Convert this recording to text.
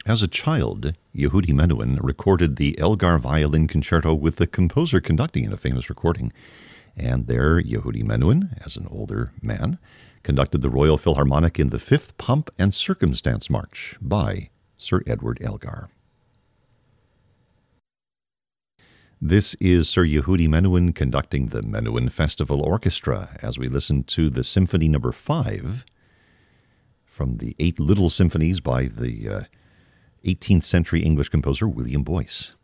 As a child, Yehudi Menuhin recorded the Elgar Violin Concerto with the composer conducting in a famous recording. And there, Yehudi Menuhin, as an older man, conducted the Royal Philharmonic in the Fifth Pomp and Circumstance March by Sir Edward Elgar. This is Sir Yehudi Menuhin conducting the Menuhin Festival Orchestra as we listen to the Symphony No. 5 from the 8 Little Symphonies by the 18th century English composer William Boyce.